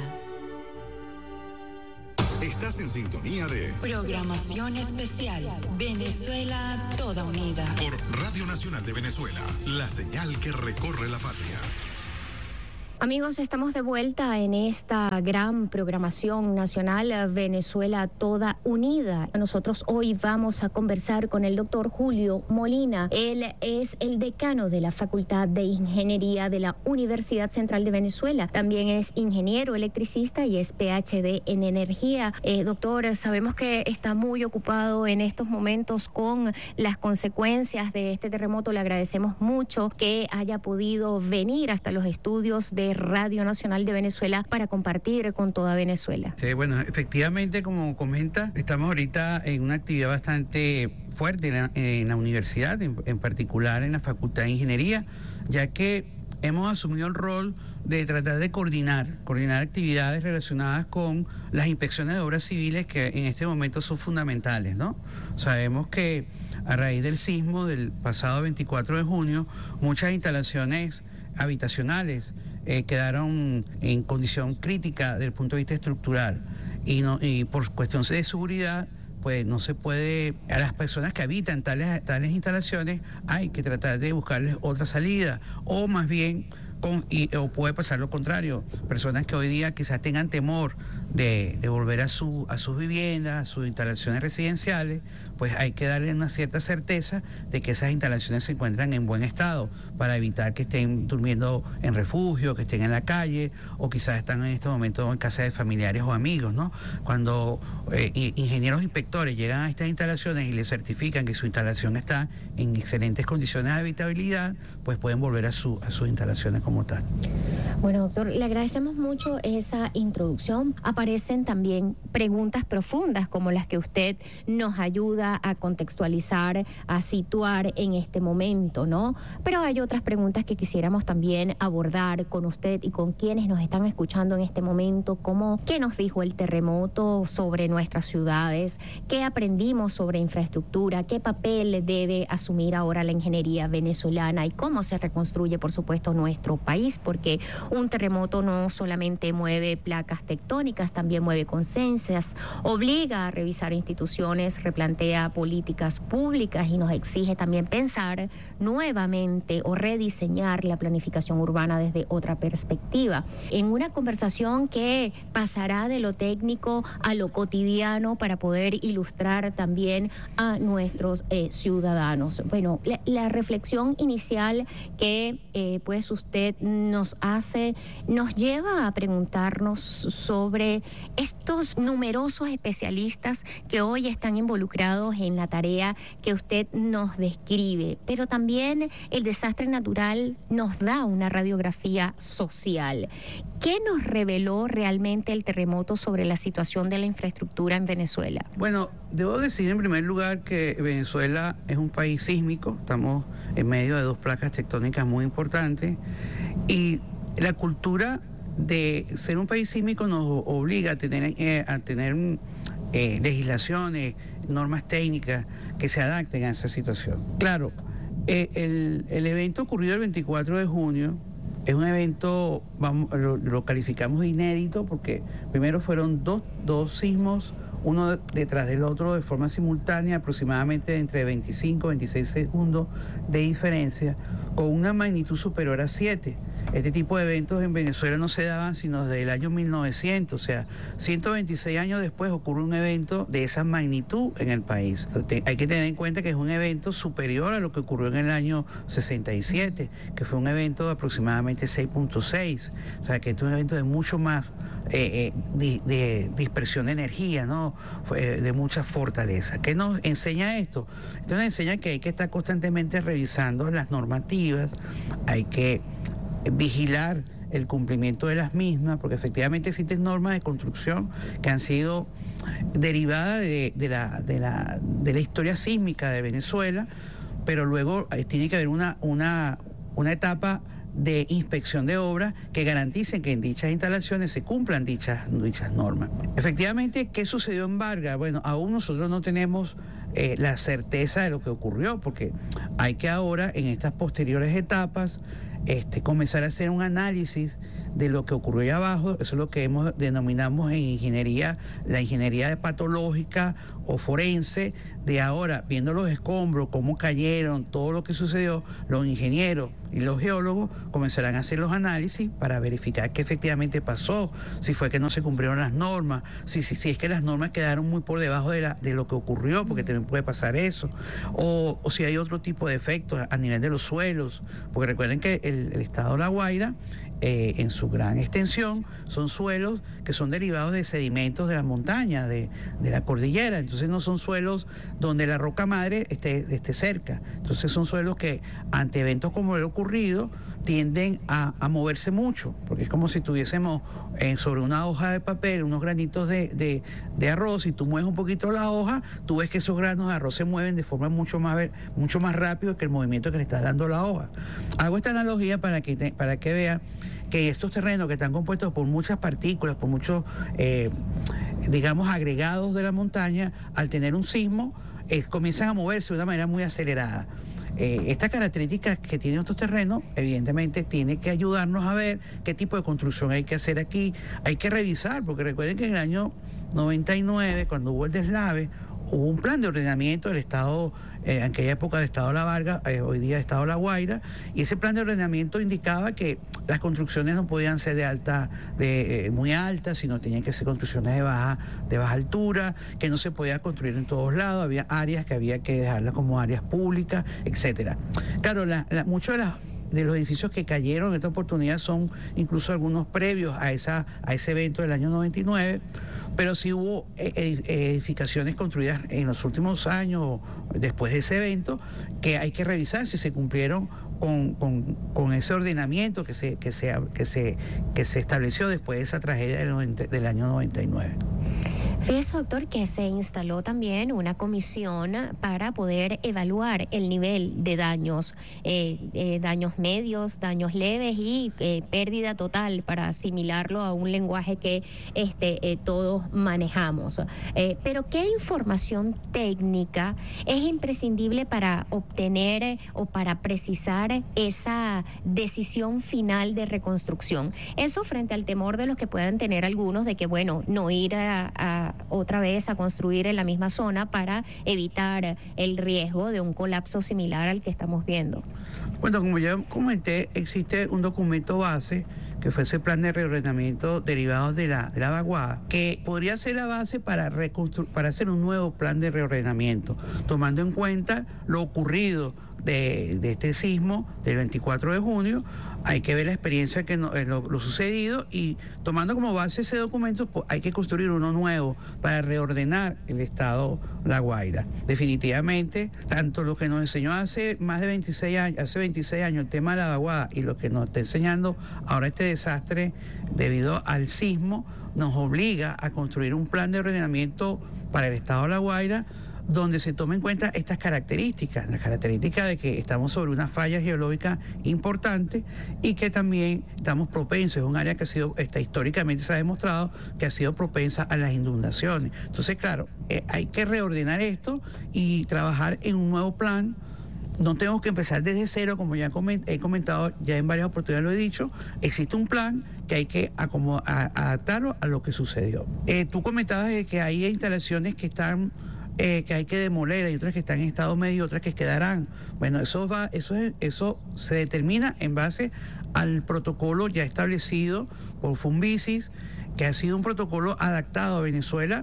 Estás en sintonía de Programación Especial Venezuela Toda Unida por Radio Nacional de Venezuela, la señal que recorre la patria. Amigos, estamos de vuelta en esta gran programación nacional Venezuela Toda Unida. Nosotros hoy vamos a conversar con el doctor Julio Molina. Él es el decano de la Facultad de Ingeniería de la Universidad Central de Venezuela. También es ingeniero electricista y es P H D en energía. Eh, doctor, sabemos que está muy ocupado en estos momentos con las consecuencias de este terremoto. Le agradecemos mucho que haya podido venir hasta los estudios de Radio Nacional de Venezuela para compartir con toda Venezuela. Sí, bueno, efectivamente, como comenta, estamos ahorita en una actividad bastante fuerte en la, en la universidad, en, en particular en la Facultad de Ingeniería, ya que hemos asumido el rol de tratar de coordinar, coordinar actividades relacionadas con las inspecciones de obras civiles que en este momento son fundamentales, ¿no? Sabemos que a raíz del sismo del pasado veinticuatro de junio, muchas instalaciones habitacionales Eh, quedaron en condición crítica desde el punto de vista estructural y, no, y por cuestiones de seguridad, pues no se puede, a las personas que habitan tales, tales instalaciones hay que tratar de buscarles otra salida, o más bien, con, y, o puede pasar lo contrario, personas que hoy día quizás tengan temor de, de volver a, su, a sus viviendas, a sus instalaciones residenciales, pues hay que darle una cierta certeza de que esas instalaciones se encuentran en buen estado para evitar que estén durmiendo en refugio, que estén en la calle o quizás están en este momento en casa de familiares o amigos, ¿no? Cuando eh, ingenieros inspectores llegan a estas instalaciones y les certifican que su instalación está en excelentes condiciones de habitabilidad, pues pueden volver a, su, a sus instalaciones como tal. Bueno, doctor, le agradecemos mucho esa introducción. Aparecen también preguntas profundas como las que usted nos ayuda a contextualizar, a situar en este momento, ¿no? Pero hay otras preguntas que quisiéramos también abordar con usted y con quienes nos están escuchando en este momento, como ¿qué nos dijo el terremoto sobre nuestras ciudades? ¿Qué aprendimos sobre infraestructura? ¿Qué papel debe asumir ahora la ingeniería venezolana? ¿Y cómo se reconstruye, por supuesto, nuestro país? Porque un terremoto no solamente mueve placas tectónicas, también mueve conciencias, obliga a revisar instituciones, replantea políticas públicas y nos exige también pensar nuevamente o rediseñar la planificación urbana desde otra perspectiva. En una conversación que pasará de lo técnico a lo cotidiano para poder ilustrar también a nuestros eh, ciudadanos. Bueno, la, la reflexión inicial que eh, pues usted nos hace nos lleva a preguntarnos sobre estos numerosos especialistas que hoy están involucrados en la tarea que usted nos describe, pero también el desastre natural nos da una radiografía social. ¿Qué nos reveló realmente el terremoto sobre la situación de la infraestructura en Venezuela? Bueno, debo decir en primer lugar que Venezuela es un país sísmico, estamos en medio de dos placas tectónicas muy importantes y la cultura de ser un país sísmico nos obliga a tener, eh, a tener eh, legislaciones, normas técnicas que se adapten a esa situación. Claro, eh, el, el evento ocurrido el veinticuatro de junio es un evento, vamos, lo, lo calificamos de inédito porque primero fueron dos, dos sismos, uno detrás del otro de forma simultánea, aproximadamente entre veinticinco y veintiséis segundos de diferencia, con una magnitud superior a siete. Este tipo de eventos en Venezuela no se daban sino desde el año mil novecientos, o sea, ciento veintiséis años después ocurre un evento de esa magnitud en el país. Entonces, hay que tener en cuenta que es un evento superior a lo que ocurrió en el año sesenta y siete, que fue un evento de aproximadamente seis punto seis, o sea, que es un evento de mucho más eh, eh, de, de dispersión de energía, ¿no? De mucha fortaleza. ¿Qué nos enseña esto? Esto nos enseña que hay que estar constantemente revisando las normativas, hay que vigilar el cumplimiento de las mismas, porque efectivamente existen normas de construcción que han sido derivadas de, de, la, de, la, de la historia sísmica de Venezuela, pero luego eh, tiene que haber una, una, una etapa de inspección de obras que garanticen que en dichas instalaciones se cumplan dichas, dichas normas. Efectivamente, ¿qué sucedió en Vargas? Bueno, aún nosotros no tenemos eh, la certeza de lo que ocurrió, porque hay que ahora, en estas posteriores etapas, Este, comenzar a hacer un análisis de lo que ocurrió ahí abajo. Eso es lo que hemos, denominamos en ingeniería, la ingeniería patológica o forense, de ahora, viendo los escombros, cómo cayeron, todo lo que sucedió, los ingenieros y los geólogos comenzarán a hacer los análisis para verificar qué efectivamente pasó, si fue que no se cumplieron las normas, si, si, si es que las normas quedaron muy por debajo de, la, de lo que ocurrió, porque también puede pasar eso, o, o si hay otro tipo de efectos a nivel de los suelos, porque recuerden que el, el estado de La Guaira, eh, en su gran extensión, son suelos que son derivados de sedimentos de la montaña, de, de la cordillera, entonces no son suelos donde la roca madre esté, esté cerca, entonces son suelos que ante eventos como el ocurrido tienden a, a moverse mucho, porque es como si tuviésemos eh, sobre una hoja de papel unos granitos de, de, de arroz, y tú mueves un poquito la hoja, tú ves que esos granos de arroz se mueven de forma mucho más, mucho más rápido que el movimiento que le está dando la hoja. Hago esta analogía para que, te, para que vean que estos terrenos que están compuestos por muchas partículas, por muchos, eh, digamos, agregados de la montaña, al tener un sismo, eh, comienzan a moverse de una manera muy acelerada. Eh, estas características que tienen estos terrenos, evidentemente, tiene que ayudarnos a ver qué tipo de construcción hay que hacer aquí. Hay que revisar, porque recuerden que en el año noventa y nueve, cuando hubo el deslave, hubo un plan de ordenamiento del Estado, eh, en aquella época de Estado de La Varga, eh, hoy día de Estado de La Guaira, y ese plan de ordenamiento indicaba que las construcciones no podían ser de alta, de eh, muy altas, sino tenían que ser construcciones de baja, de baja altura, que no se podía construir en todos lados, había áreas que había que dejarlas como áreas públicas, etcétera. Claro, la, la, muchos de las de los edificios que cayeron en esta oportunidad son incluso algunos previos a, esa, a ese evento del año noventa y nueve, pero sí hubo edificaciones construidas en los últimos años después de ese evento que hay que revisar si se cumplieron con, con, con ese ordenamiento que se, que, se, que, se, que se estableció después de esa tragedia del, noventa, del año noventa y nueve. Fíjese, doctor, que se instaló también una comisión para poder evaluar el nivel de daños, eh, eh, daños medios, daños leves y eh, pérdida total, para asimilarlo a un lenguaje que este, eh, todos manejamos. Eh, pero ¿qué información técnica es imprescindible para obtener eh, o para precisar esa decisión final de reconstrucción? Eso frente al temor de los que puedan tener algunos de que, bueno, no ir a, a otra vez a construir en la misma zona para evitar el riesgo de un colapso similar al que estamos viendo. Bueno, como ya comenté, existe un documento base que fue ese plan de reordenamiento derivado de la, de la vaguada, que podría ser la base para, reconstru- para hacer un nuevo plan de reordenamiento, tomando en cuenta lo ocurrido de, de este sismo del veinticuatro de junio. Hay que ver la experiencia, que no, eh, lo, lo sucedido, y tomando como base ese documento, pues, hay que construir uno nuevo para reordenar el estado La Guaira. Definitivamente, tanto lo que nos enseñó hace más de veintiséis años, hace veintiséis años el tema de la vaguada, y lo que nos está enseñando ahora este desastre debido al sismo, nos obliga a construir un plan de ordenamiento para el estado de La Guaira, donde se toma en cuenta estas características, las características de que estamos sobre una falla geológica importante y que también estamos propensos, es un área que ha sido, está, históricamente se ha demostrado que ha sido propensa a las inundaciones. Entonces, claro, eh, hay que reordenar esto y trabajar en un nuevo plan. No tenemos que empezar desde cero, como ya he comentado, ya en varias oportunidades lo he dicho. Existe un plan que hay que acomodar, a, adaptarlo a lo que sucedió. Eh, tú comentabas de que hay instalaciones que están Eh, que hay que demoler, hay otras que están en estado medio, otras que quedarán. Bueno, eso va, eso es, eso se determina en base al protocolo ya establecido por Funvisis, que ha sido un protocolo adaptado a Venezuela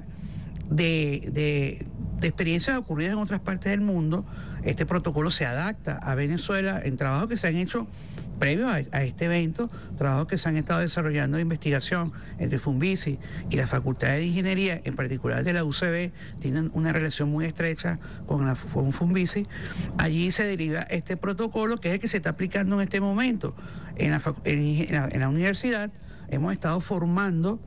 de, de, de experiencias ocurridas en otras partes del mundo. Este protocolo se adapta a Venezuela en trabajos que se han hecho previos a, a este evento, trabajos que se han estado desarrollando de investigación entre Funvisis y la Facultad de Ingeniería, en particular de la U C B, tienen una relación muy estrecha con, la, con Funvisis. Allí se deriva este protocolo, que es el que se está aplicando en este momento. En la, en, en la, en la universidad hemos estado formando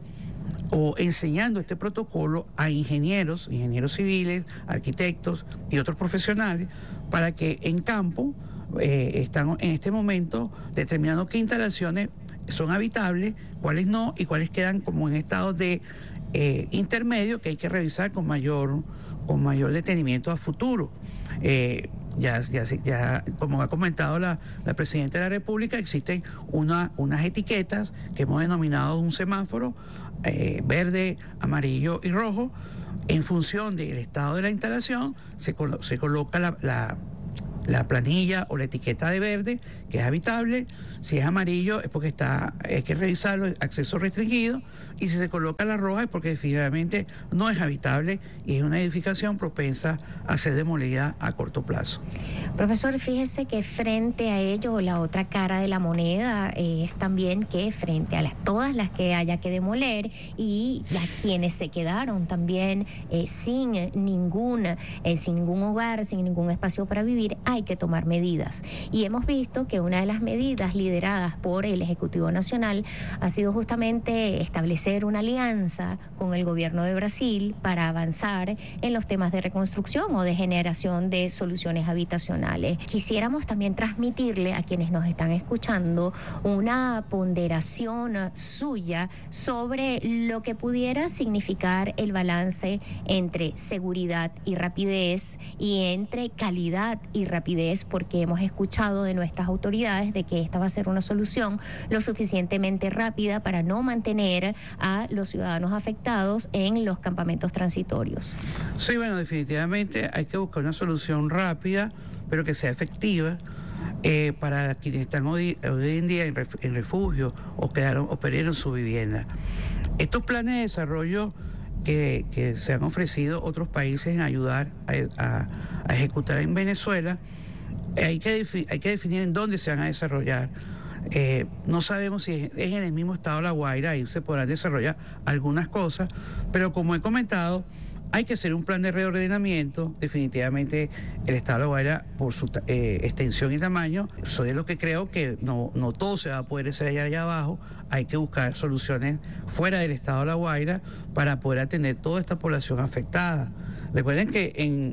o enseñando este protocolo a ingenieros, ingenieros civiles, arquitectos y otros profesionales, para que en campo eh, están en este momento determinando qué instalaciones son habitables, cuáles no, y cuáles quedan como en estado de eh, intermedio, que hay que revisar con mayor, con mayor detenimiento a futuro. Eh, ya, ya, ya, como ha comentado la, la Presidenta de la República, existen una, unas etiquetas que hemos denominado un semáforo, eh, verde, amarillo y rojo. En función del estado de la instalación, se, colo se coloca la, la, la planilla o la etiqueta de verde, que es habitable. Si es amarillo es porque está, hay que revisarlo, acceso restringido, y si se coloca la roja es porque definitivamente no es habitable y es una edificación propensa a ser demolida a corto plazo. Profesor, fíjese que frente a ello, la otra cara de la moneda eh, es también que frente a las, todas las que haya que demoler y a quienes se quedaron también eh, sin ningún, eh, sin ningún hogar, sin ningún espacio para vivir, hay que tomar medidas. Y hemos visto que una de las medidas lideradas por el Ejecutivo Nacional ha sido justamente establecer una alianza con el gobierno de Brasil para avanzar en los temas de reconstrucción o de generación de soluciones habitacionales. Quisiéramos también transmitirle a quienes nos están escuchando una ponderación suya sobre lo que pudiera significar el balance entre seguridad y rapidez y entre calidad y rapidez, porque hemos escuchado de nuestras autoridades de que esta va a ser una solución lo suficientemente rápida para no mantener a los ciudadanos afectados en los campamentos transitorios. Sí, bueno, definitivamente hay que buscar una solución rápida, pero que sea efectiva eh, para quienes están hoy, hoy en día en, ref, en refugio o quedaron o perdieron su vivienda. Estos planes de desarrollo que, que se han ofrecido otros países en ayudar a, a, a ejecutar en Venezuela, hay que, hay que definir en dónde se van a desarrollar. Eh, no sabemos si es, es en el mismo estado de La Guaira, ahí se podrán desarrollar algunas cosas, pero como he comentado, hay que hacer un plan de reordenamiento. Definitivamente el estado de La Guaira, por su eh, extensión y tamaño, soy de lo que creo que no, no todo se va a poder hacer allá, allá abajo. Hay que buscar soluciones fuera del estado de La Guaira para poder atender toda esta población afectada. Recuerden que en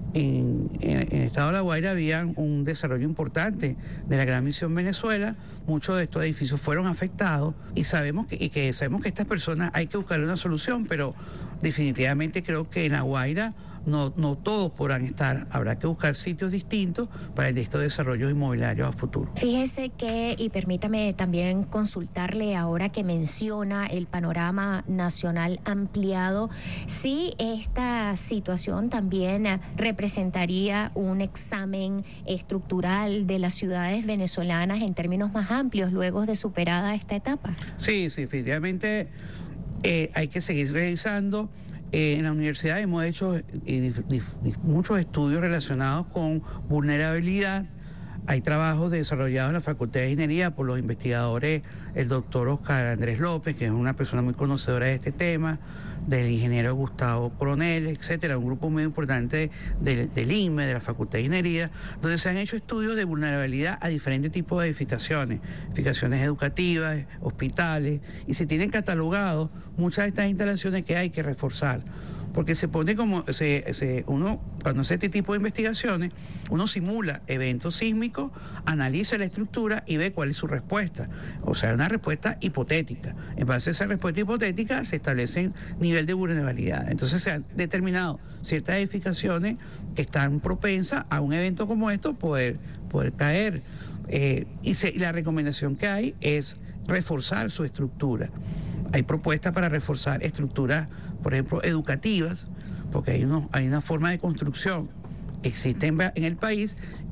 En, en, en el estado de La Guaira había un desarrollo importante de la Gran Misión Venezuela. Muchos de estos edificios fueron afectados y sabemos que, y que sabemos que estas personas hay que buscarle una solución, pero definitivamente creo que en La Guaira no, no todos podrán estar. Habrá que buscar sitios distintos para estos desarrollos inmobiliarios a futuro. Fíjese que, y permítame también consultarle ahora que menciona el panorama nacional ampliado, si esta situación también representaría un examen estructural de las ciudades venezolanas en términos más amplios luego de superada esta etapa. Sí, sí, definitivamente eh, hay que seguir revisando. Eh, en la universidad hemos hecho eh, dif, dif, dif, muchos estudios relacionados con vulnerabilidad. Hay trabajos desarrollados en la Facultad de Ingeniería por los investigadores, el doctor Oscar Andrés López, que es una persona muy conocedora de este tema, del ingeniero Gustavo Coronel, etcétera, un grupo muy importante del, del I N M E, de la Facultad de Ingeniería, donde se han hecho estudios de vulnerabilidad a diferentes tipos de edificaciones, edificaciones educativas, hospitales, y se tienen catalogados muchas de estas instalaciones que hay que reforzar. Porque se pone como, se, se, uno, cuando hace este tipo de investigaciones, uno simula eventos sísmicos, analiza la estructura y ve cuál es su respuesta. O sea, una respuesta hipotética. En base a esa respuesta hipotética se establecen nivel de vulnerabilidad. Entonces se han determinado ciertas edificaciones que están propensas a un evento como esto poder, poder caer. Eh, y, se, y la recomendación que hay es reforzar su estructura. Hay propuestas para reforzar estructuras, por ejemplo, educativas, porque hay, uno, hay una forma de construcción que existe en, en el país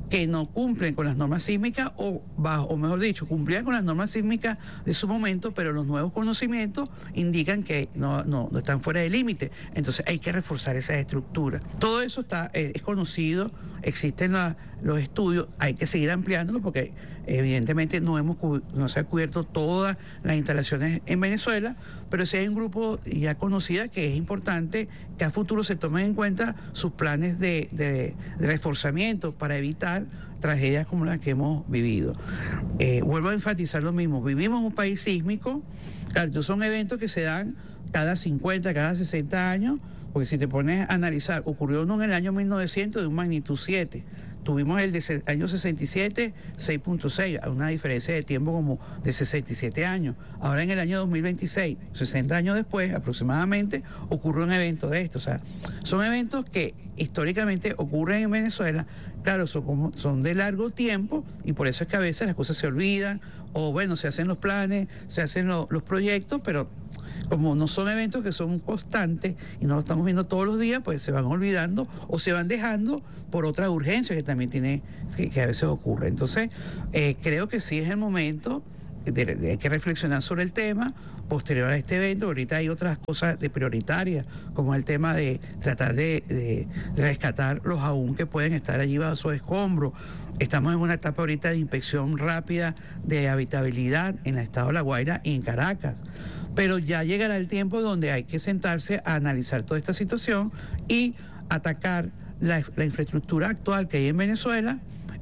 que no cumplen con las normas sísmicas o, bajo, o mejor dicho, cumplían con las normas sísmicas de su momento, pero los nuevos conocimientos indican que no, no, no están fuera de límite. Entonces hay que reforzar esas estructuras. Todo eso está, eh, es conocido, existen la, los estudios, hay que seguir ampliándolo porque evidentemente no, hemos, no se ha cubierto todas las instalaciones en Venezuela, pero sí hay un grupo ya conocido que es importante que a futuro se tomen en cuenta sus planes de, de, de reforzamiento para evitar tragedias como las que hemos vivido. Eh, vuelvo a enfatizar lo mismo, vivimos en un país sísmico, claro, son eventos que se dan cada cincuenta, cada sesenta años, porque si te pones a analizar, ocurrió uno en el año mil novecientos de un magnitud siete, tuvimos el de año sesenta y siete, seis punto seis, una diferencia de tiempo como de sesenta y siete años. Ahora en el año dos mil veintiséis, sesenta años después aproximadamente, ocurrió un evento de esto. O sea, son eventos que históricamente ocurren en Venezuela, claro, son, como, son de largo tiempo y por eso es que a veces las cosas se olvidan o bueno, se hacen los planes, se hacen lo, los proyectos, pero como no son eventos que son constantes y no lo estamos viendo todos los días, pues se van olvidando o se van dejando por otras urgencias que también tiene, que, que a veces ocurre. Entonces, eh, creo que sí es el momento de, de, hay que reflexionar sobre el tema posterior a este evento. Ahorita hay otras cosas de prioritarias, como el tema de tratar de, de, de rescatar los aún que pueden estar allí bajo su escombro. Estamos en una etapa ahorita de inspección rápida de habitabilidad en el estado de La Guaira y en Caracas. Pero ya llegará el tiempo donde hay que sentarse a analizar toda esta situación y atacar la, la infraestructura actual que hay en Venezuela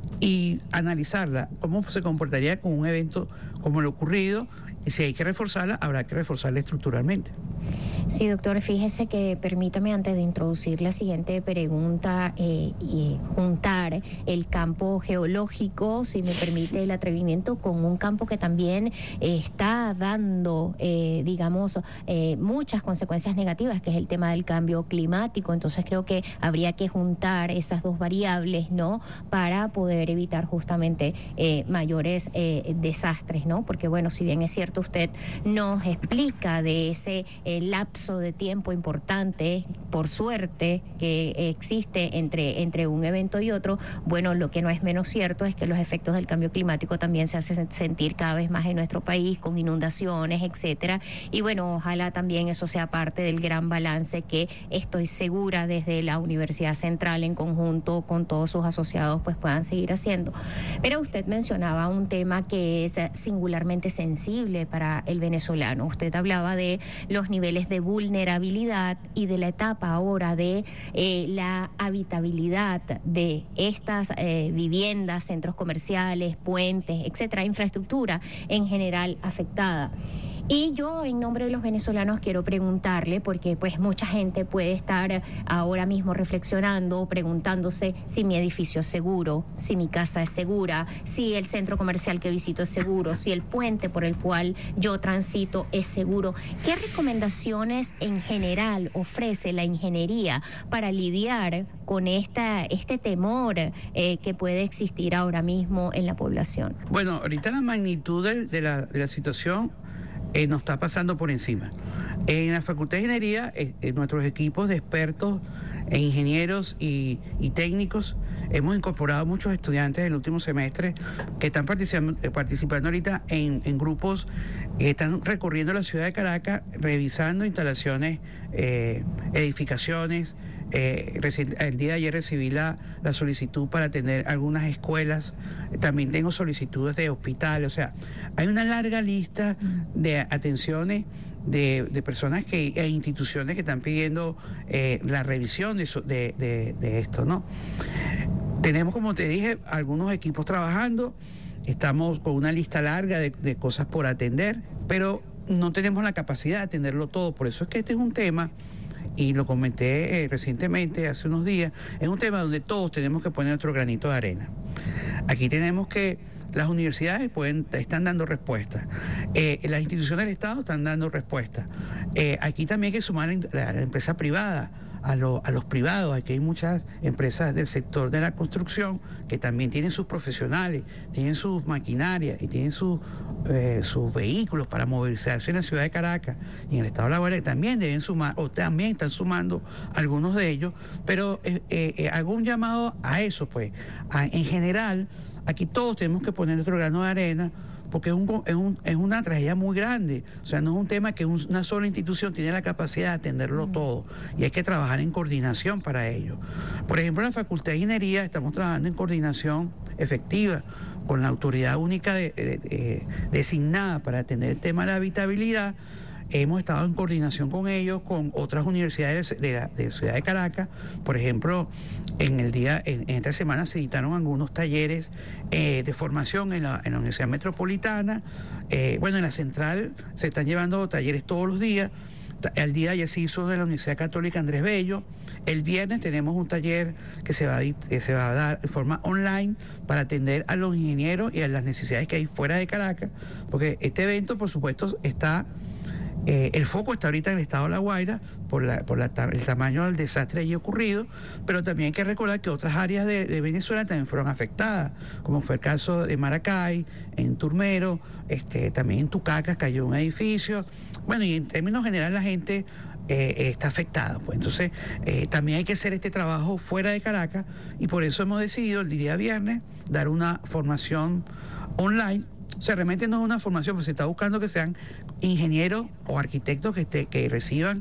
y analizarla, cómo se comportaría con un evento como lo ocurrido, y si hay que reforzarla, habrá que reforzarla estructuralmente. Sí, doctor, fíjese que permítame antes de introducir la siguiente pregunta eh, y juntar el campo geológico, si me permite el atrevimiento, con un campo que también eh, está dando, eh, digamos, eh, muchas consecuencias negativas, que es el tema del cambio climático. Entonces creo que habría que juntar esas dos variables, ¿no?, para poder evitar justamente eh, mayores eh, desastres, ¿no? Porque bueno, si bien es cierto, usted nos explica de ese eh, lapso de tiempo importante, por suerte, que existe entre, entre un evento y otro, bueno, lo que no es menos cierto es que los efectos del cambio climático también se hacen sentir cada vez más en nuestro país, con inundaciones, etcétera. Y bueno, ojalá también eso sea parte del gran balance que estoy segura desde la Universidad Central en conjunto con todos sus asociados pues puedan seguir haciendo. Pero usted mencionaba un tema que es singularmente sensible para el venezolano. Usted hablaba de los niveles de vulnerabilidad y de la etapa ahora de eh, la habitabilidad de estas eh, viviendas, centros comerciales, puentes, etcétera, infraestructura en general afectada. Y yo, en nombre de los venezolanos, quiero preguntarle, porque pues mucha gente puede estar ahora mismo reflexionando, preguntándose si mi edificio es seguro, si mi casa es segura, si el centro comercial que visito es seguro, si el puente por el cual yo transito es seguro. ¿Qué recomendaciones en general ofrece la ingeniería para lidiar con esta, este temor eh, que puede existir ahora mismo en la población? Bueno, ahorita la magnitud de, de, la, de la situación Eh, nos está pasando por encima. En la Facultad de Ingeniería, eh, eh, nuestros equipos de expertos e ingenieros y, y técnicos, hemos incorporado muchos estudiantes del último semestre que están participando, eh, participando ahorita en, en grupos que están recorriendo la ciudad de Caracas, revisando instalaciones, eh, edificaciones. Eh, el día de ayer recibí la, la solicitud para atender algunas escuelas, también tengo solicitudes de hospitales, o sea, hay una larga lista de atenciones de, de personas que, e instituciones que están pidiendo eh, la revisión de, de, de, de esto, ¿no? Tenemos, como te dije, algunos equipos trabajando, estamos con una lista larga de, de cosas por atender, pero no tenemos la capacidad de atenderlo todo, por eso es que este es un tema, y lo comenté eh, recientemente, hace unos días, es un tema donde todos tenemos que poner nuestro granito de arena. Aquí tenemos que, las universidades pueden, están dando respuestas, eh, las instituciones del Estado están dando respuestas. Eh, aquí también hay que sumar la, la, la empresa privada a, lo, a los privados. Aquí hay muchas empresas del sector de la construcción que también tienen sus profesionales, tienen sus maquinarias y tienen sus, eh, sus vehículos para movilizarse en la ciudad de Caracas y en el estado de La Guaira, que también deben sumar, o también están sumando algunos de ellos, pero eh, eh, hago un llamado a eso, pues, a, en general, aquí todos tenemos que poner nuestro grano de arena, porque es, un, es, un, es una tragedia muy grande. O sea, no es un tema que un, una sola institución tiene la capacidad de atenderlo todo, y hay que trabajar en coordinación para ello. Por ejemplo, en la Facultad de Ingeniería estamos trabajando en coordinación efectiva con la autoridad única de, de, de, designada para atender el tema de la habitabilidad. Hemos estado en coordinación con ellos, con otras universidades de la, de la ciudad de Caracas. Por ejemplo, en el día, en, en esta semana se dictaron algunos talleres eh, de formación en la, en la Universidad Metropolitana. Eh, bueno, en la central se están llevando talleres todos los días. El día de ayer se hizo de la Universidad Católica Andrés Bello. El viernes tenemos un taller que se va a, que se va a dar de forma online para atender a los ingenieros y a las necesidades que hay fuera de Caracas, porque este evento, por supuesto, está... Eh, el foco está ahorita en el estado de La Guaira por, la, por la, el tamaño del desastre allí ocurrido, pero también hay que recordar que otras áreas de, de Venezuela también fueron afectadas, como fue el caso de Maracay, en Turmero, este, también en Tucacas cayó un edificio. Bueno, y en términos generales la gente eh, está afectada. Pues. Entonces, eh, también hay que hacer este trabajo fuera de Caracas, y por eso hemos decidido el día viernes dar una formación online. O sea, realmente no es una formación, pues se está buscando que sean ingenieros o arquitectos que, te, que reciban